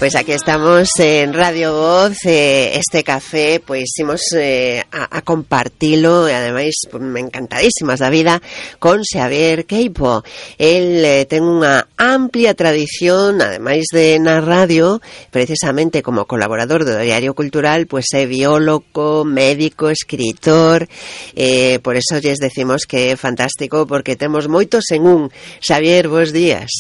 Pues aquí estamos en Radio Voz, este café, pois imos a compartilo e ademais encantadísimas da vida con Xavier Queipo. El ten unha amplia tradición, ademais de na radio, precisamente como colaborador do Diario Cultural, pois é biólogo, médico, escritor, por eso lles decimos que é fantástico porque temos moitos en un. Xavier, bos días.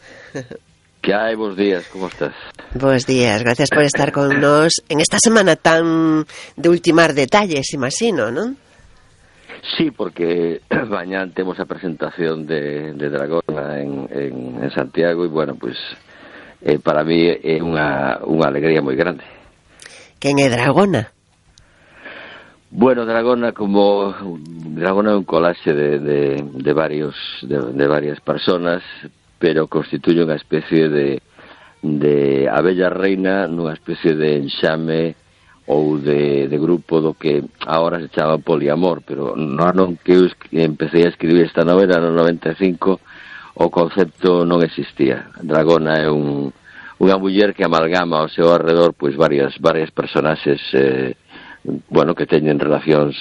Que hai, bos días, como estás? Bos días, gracias por estar con nos en esta semana tan de ultimar detalles, imagino, non? Sí, porque mañá temos a presentación de Dragona en Santiago e, bueno, pues para mí é unha alegría moi grande. Quen é Dragona? Bueno, Dragona é un colaxe de varias personas, pero constituye unha especie de abella reina nunha especie de enxame ou de grupo do que agora se chama poliamor, pero no ano que eu empecé a escribir esta novela no 95 o concepto non existía. Dragona é unha muller que amalgama ao seu arredor pois varias personaxes bueno, que teñen relacións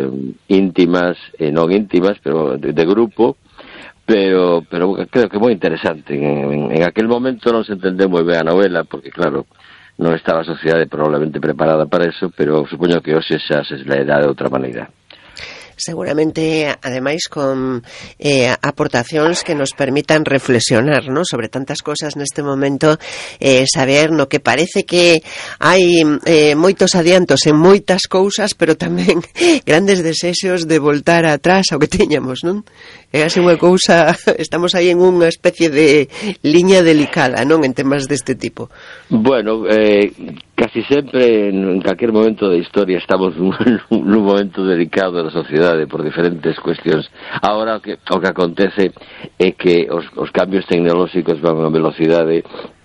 íntimas e non íntimas, pero de grupo. Pero creo que é moi interesante. En aquel momento non se entendeu moi ben a novela, porque claro, non estaba a sociedade probablemente preparada para eso, pero supoño que hoxe xa se lerá de outra maneira. Seguramente, ademais, con aportacións que nos permitan reflexionar, ¿no?, sobre tantas cosas neste momento, saber no que parece que hai moitos adiantos en moitas cousas, pero tamén grandes desexos de voltar atrás ao que tiñamos, non? É así unha cousa, estamos aí en unha especie de liña delicada, non, en temas deste tipo. Bueno, casi sempre, en calquer momento da historia, estamos nun momento delicado da sociedade por diferentes cuestións. Agora o que acontece é que os cambios tecnolóxicos van a velocidade,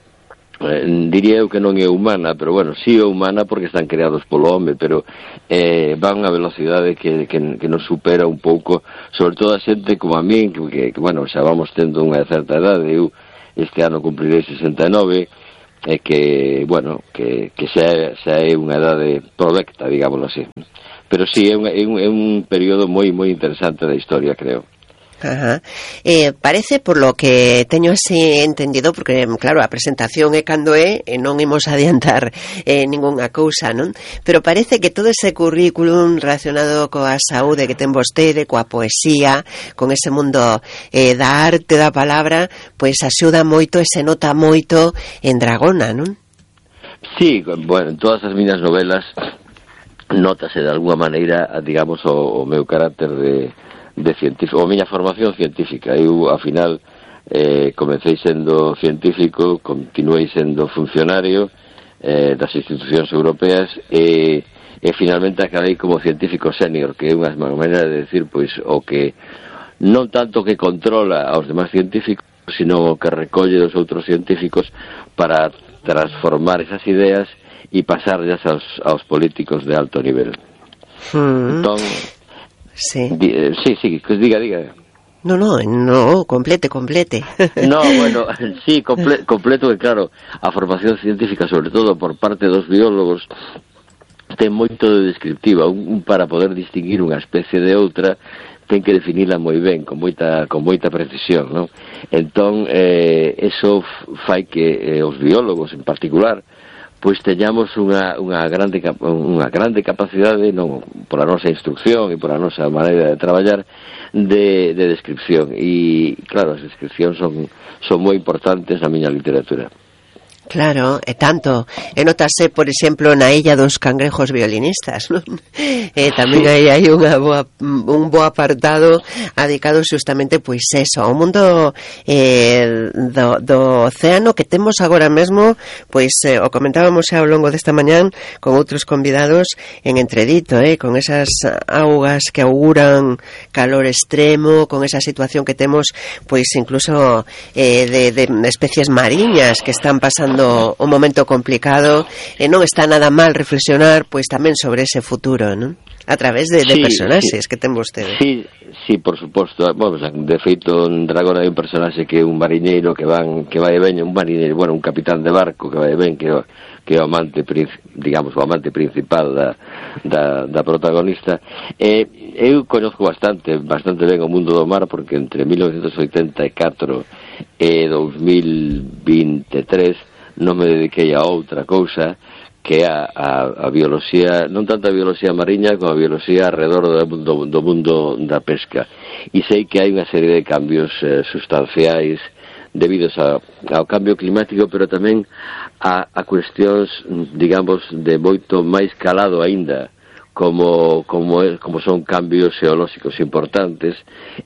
diría eu que non é humana, pero bueno, sí é humana porque están creados polo home, pero van a velocidade que nos supera un pouco, sobre todo a xente como a min, que bueno, xa vamos tendo unha certa edade. Eu este ano cumprirei 69, e que, bueno, que xa é unha edade provecta, digámoslo así. Pero sí, é un período moi interesante da historia, creo. Ajá. Parece, por lo que teño así entendido, porque claro, a presentación é cando é e non imos adiantar ningunha cousa, non? Pero parece que todo ese currículum relacionado coa saúde que ten vostede, coa poesía, con ese mundo da arte, da palabra, pois axuda moito e se nota moito en Dragona, non? Sí, bueno, en todas as miñas novelas nótase de alguma maneira, digamos, o meu carácter de científico, ou a miña formación científica. Eu, ao final, comecei sendo científico, continuei sendo funcionario das institucións europeas e finalmente acabei como científico senior, que é unha maneira de decir, pois, o que non tanto que controla aos demás científicos, sino o que recolle dos outros científicos para transformar esas ideas e pasarlas aos políticos de alto nivel. Entón, sí, diga. No, complete. No, bueno, sí, completo, que claro, a formación científica, sobre todo por parte dos biólogos, ten moito de descriptiva. Para poder distinguir unha especie de outra, ten que definila moi ben, con moita precisión, non? Entón, eso fai que os biólogos, en particular, pois teñamos unha grande capacidade, non, pola nosa instrucción e pola nosa maneira de traballar, de descripción. E, claro, as descripcións son moi importantes na miña literatura. Claro, e tanto. E notase, por exemplo, na Illa dos Cangrejos Violinistas, non? Tamén hai un bo apartado dedicado justamente, pois eso, ao mundo do océano que temos agora mesmo, pois o comentábamos xa ao longo desta mañán con outros convidados en Entredito, con esas augas que auguran calor extremo, con esa situación que temos, pois incluso de especies mariñas que están pasando un momento complicado, e non está nada mal reflexionar pois tamén sobre ese futuro, non? a través de personaxes que ten vostede. Sí, por suposto. Bueno, de feito, en Dragón hai un personaxe que é un mariñeiro que vai e ven, un capitán de barco que vai e ven, que é o amante, digamos, o amante principal da protagonista. Eu conozco bastante ben o mundo do mar, porque entre 1984 e 2023 non me dediquei a outra cousa que é a bioloxía, non tanto a bioloxía mariña como a bioloxía alrededor do mundo da pesca. E sei que hai unha serie de cambios sustanciais debidos ao cambio climático, pero tamén a cuestións, digamos, de moito máis calado aínda, como son cambios xeolóxicos importantes,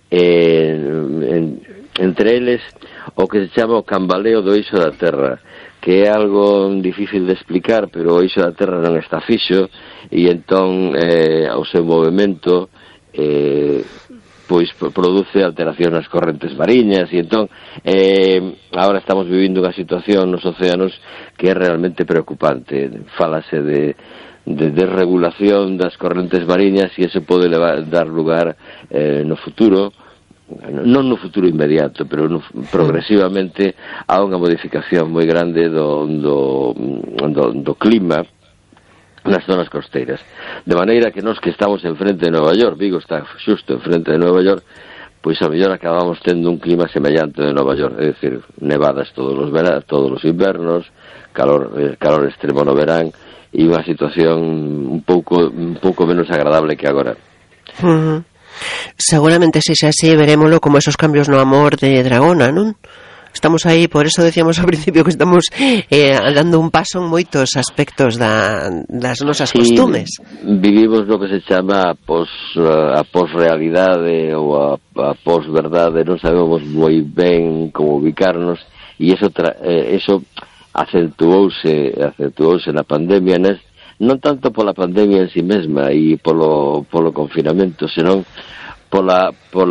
entre eles o que se chama o cambaleo do eixo da Terra, que é algo difícil de explicar, pero o eixo da Terra non está fixo, e entón ao seu movimento pois produce alteracións nas correntes mariñas, e entón agora estamos vivindo unha situación nos océanos que é realmente preocupante. Fálase de desregulación das correntes mariñas, e eso pode dar lugar no futuro, non no futuro inmediato, pero progresivamente, a unha modificación moi grande do clima nas zonas costeiras. De maneira que nós que estamos enfrente de Nova York, Vigo está xusto enfrente de Nova York, pois a mellor acabamos tendo un clima semellante de Nova York, é dicir, nevadas todos os invernos, calor extremo no verán, e unha situación un pouco menos agradable que agora. Seguramente se xa así verémolo como esos cambios no amor de Dragona, non? Estamos aí, por eso decíamos ao principio que estamos dando un paso en moitos aspectos das nosas costumes. Vivimos lo que se chama a posrealidade ou a posverdade, non sabemos moi ben como ubicarnos, e eso acentuouse na pandemia, non tanto pola pandemia en si mesma e polo confinamento, senón pola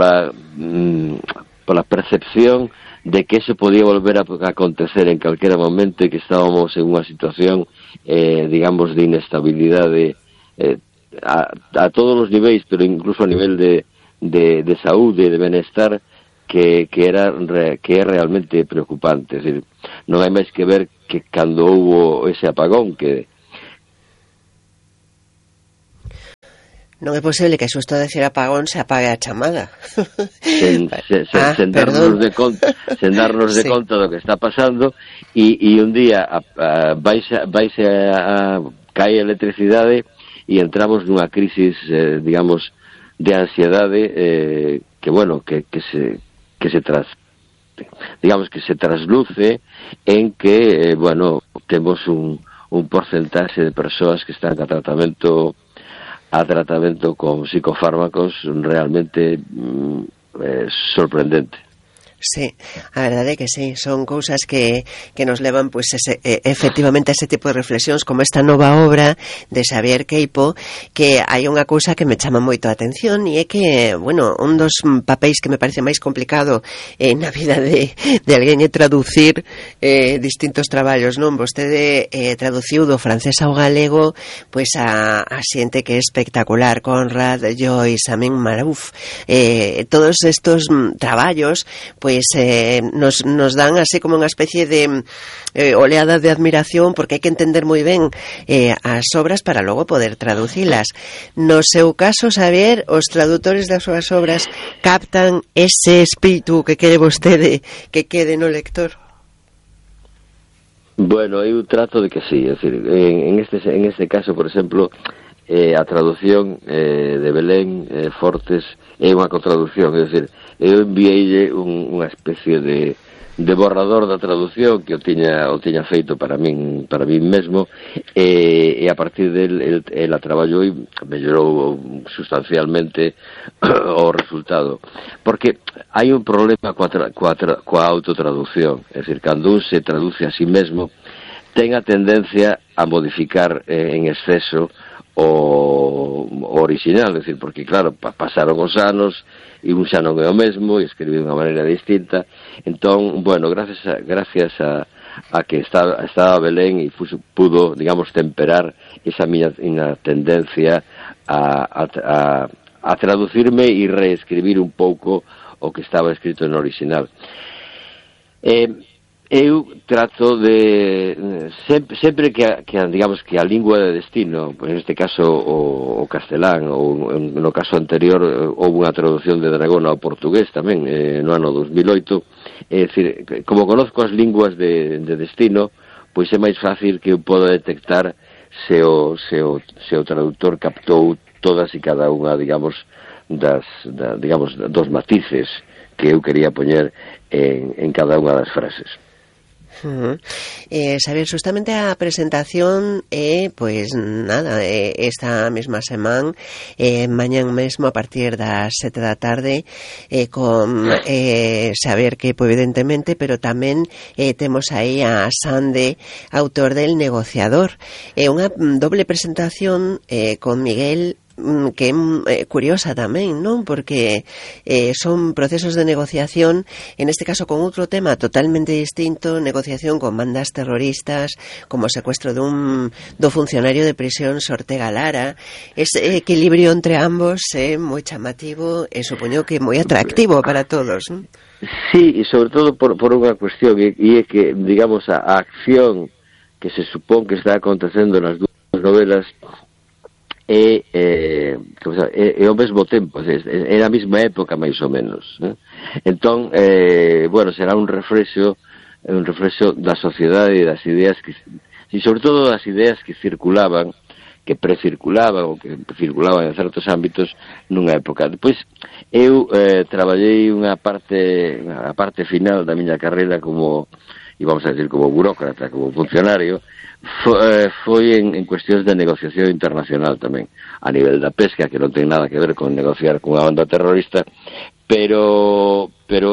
percepción de que eso podía volver a acontecer en calquera momento, e que estábamos en unha situación, digamos, de inestabilidade a todos os niveis, pero incluso a nivel de saúde e de benestar, que é realmente preocupante. Es decir, non hai máis que ver que cando houbo ese apagón, que non é posible que xusto a decir apagón se apague a chamada. Sen darnos de conta do que está pasando, e un día vaise a cae a electricidade e entramos nunha crisis, digamos, de ansiedade, que se trasluce en que, temos un porcentaxe de persoas que están a tratamento con psicofármacos realmente sorprendente. Sí, a verdade é que sí, son cousas que nos levan pois efectivamente a ese tipo de reflexións, como esta nova obra de Xavier Queipo, que hai unha cousa que me chama moito a atención, e é que, un dos papéis que me parece máis complicado na vida de alguén é traducir distintos traballos, non? Vostede traduciu do francés ao galego pois a xente que é espectacular, Conrad, Joyce, Amin Marouf, todos estos traballos pois nos dan así como unha especie de oleada de admiración, porque hai que entender moi ben as obras para logo poder traducilas. No seu caso, Xavier, os tradutores das súas obras captan ese espírito que quere vostede que quede no lector? Bueno, eu trato de que sí, é dicir, en este caso, por exemplo, a traducción de Belén Fortes é unha cotraducción, é dicir, eu enviei unha especie de borrador da traducción que o tiña feito para min mesmo, e a partir del ela traballou e mellorou sustancialmente o resultado, porque hai un problema coa autotraducción, é dicir, cando un se traduce a si mesmo ten a tendencia a modificar en exceso o original, é dicir, porque claro, pasaron os anos e un xa non é o mesmo, e escribe de unha maneira distinta. Entón, gracias a que estaba Belén e pudo, digamos, temperar esa miña tendencia a traducirme e reescribir un pouco o que estaba escrito no original. Eu trato de sempre que digamos que a lingua de destino, pois neste caso o castelán, ou no caso anterior houve unha traducción de Dragón ao portugués tamén no ano 2008. É dicir, como conozco as linguas de destino, pois é máis fácil que eu poda detectar se o traductor captou todas e cada unha, digamos, dos matices que eu quería poñer en cada unha das frases. Saber, justamente a presentación pois nada, esta mesma semana, mañán mesmo a partir das 7 da tarde, con Saber que evidentemente, pero tamén temos aí a Sande, autor del Negociador, unha doble presentación con Miguel, que é curiosa tamén, non? Porque son procesos de negociación, en este caso con outro tema totalmente distinto, negociación con bandas terroristas, como o secuestro do funcionario de prisión Ortega Lara. Ese equilibrio entre ambos é moi chamativo e supoño que moi atractivo para todos, non? Sí, e sobre todo por unha cuestión, e é que, digamos, a acción que se supón que está acontecendo nas dúas novelas é ao mesmo tempo, é na mesma época máis ou menos, né? Entón, bueno, será un reflexo da sociedade e das ideas e sobre todo das ideas que circulaban, que precirculaban ou que circulaban en certos ámbitos nunha época. Depois eu traballei a parte final da miña carreira como, e vamos a decir, como burócrata, como funcionario. Foi en cuestións de negociación internacional tamén, a nivel da pesca, que non ten nada que ver con negociar con unha banda terrorista, pero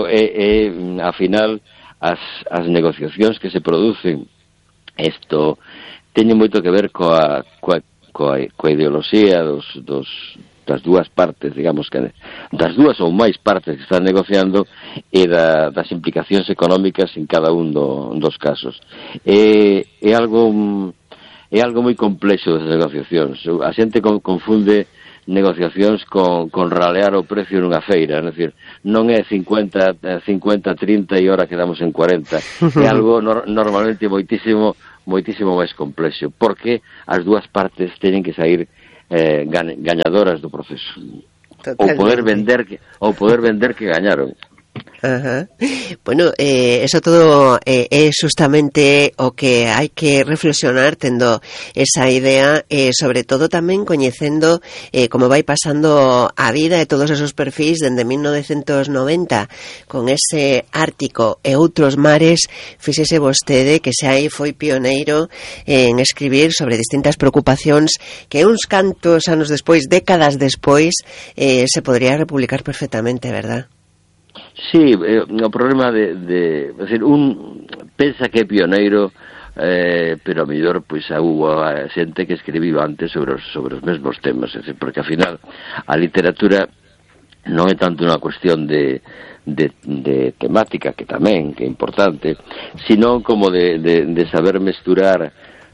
ao final as negociacións que se producen, isto teñen moito que ver coa ideoloxía das dúas partes, digamos, que das dúas ou máis partes que están negociando, e das implicacións económicas en cada un dos casos. É algo moi complexo das negociacións. A xente confunde negociacións con ralear o precio nunha feira, é dicir, non é 50, 30 e ora quedamos en 40. É algo normalmente moitísimo máis complexo, porque as dúas partes teñen que sair gañadoras do proceso. Totalmente. Ou poder vender que gañaron. Ajá. Bueno, eso todo é justamente o que hai que reflexionar, tendo esa idea, sobre todo tamén coñecendo como vai pasando a vida e todos esos perfis dende 1990 con ese Ártico e outros mares. Fíxese vostede que xa aí foi pioneiro en escribir sobre distintas preocupacións que uns cantos anos despois, décadas despois, se podría republicar perfectamente, verdad? Sí, o problema de decir, un pensa que é pioneiro, pero a mellor pois hubo xente que escribiu antes sobre os mesmos temas, é dicir, porque ao final a literatura non é tanto unha cuestión de temática, que tamén, que é importante, sino como de saber mesturar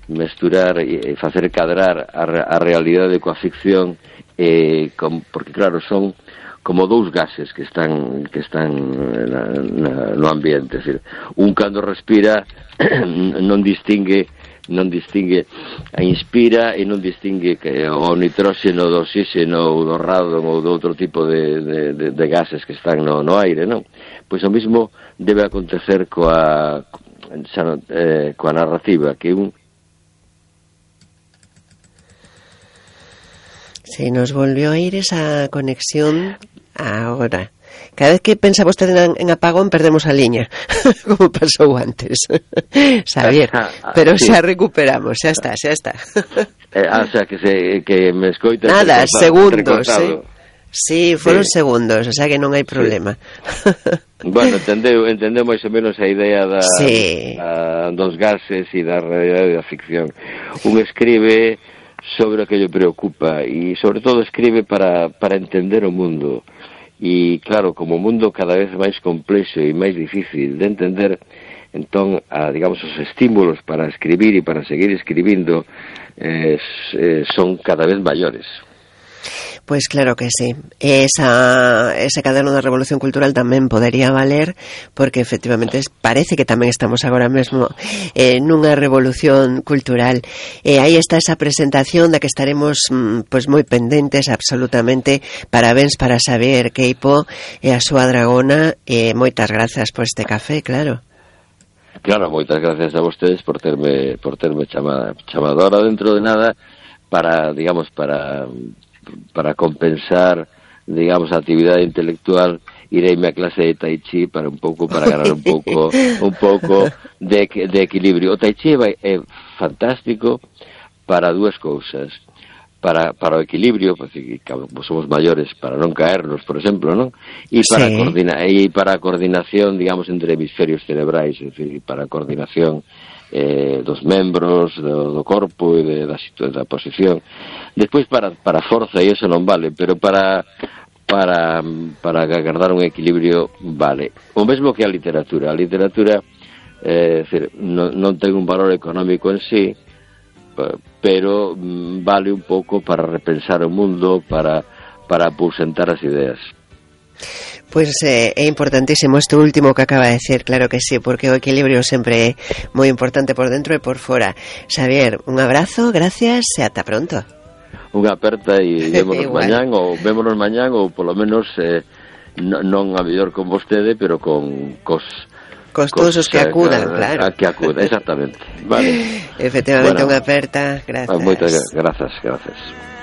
e facer cadrar a realidade coa ficción, porque claro, son como dous gases que están no ambiente, é dicir, un cando respira non distingue, inspira e non distingue que o nitróxeno do oxígeno ou do radon ou do outro tipo de gases que están no aire, non? Pois o mismo debe acontecer coa narrativa, que un... Se nos volvió a ir esa conexión ahora. Cada vez que pensa vostede en apagón, perdemos a liña, como pasou antes. Xavier, pero sí, xa recuperamos, xa está. O sea, que me escoita... Nada, segundos, Sí, foron segundos, o sea que non hai problema. Bueno, entendeu máis ou menos a idea dos gases e da realidade da ficción. Un escribe sobre o que lle preocupa e sobre todo escribe para entender o mundo, e claro, como o mundo cada vez máis complexo e máis difícil de entender, entón, digamos, os estímulos para escribir e para seguir escribindo son cada vez maiores. Pois claro que sí. Ese caderno da Revolución Cultural tamén podería valer, porque efectivamente parece que tamén estamos agora mesmo nunha revolución cultural. Aí está esa presentación da que estaremos pois moi pendentes absolutamente. Parabéns para Xavier Queipo e a súa dragona, moitas grazas por este café, claro. Claro, moitas gracias a vostedes por terme chamado ahora dentro de nada para, digamos, para compensar, digamos, a actividade intelectual, ireime a clase de Tai Chi para ganar un pouco de equilibrio. O Tai Chi é fantástico para dúas cousas. Para o equilibrio, como somos maiores, para non caernos, por exemplo, non? E para a coordinación, digamos, entre hemisferios cerebrais, é dicir, para a coordinación dos membros, do corpo e da posición. Despois para a forza, e iso non vale, pero para agardar un equilibrio vale. O mesmo que a literatura. A literatura non ten un valor económico en sí, pero vale un pouco para repensar o mundo, para aposentar as ideas. Pois é importantísimo isto último que acaba de decir, claro que sí, porque o equilibrio sempre é moi importante por dentro e por fora. Xavier, un abrazo, gracias e ata pronto. Unha aperta e vémonos mañán ou polo menos non a mellor con vostede, pero con todos os que acudan, claro. Que acudan, exactamente. Vale. Efectivamente, unha aperta, gracias. Moitas grazas.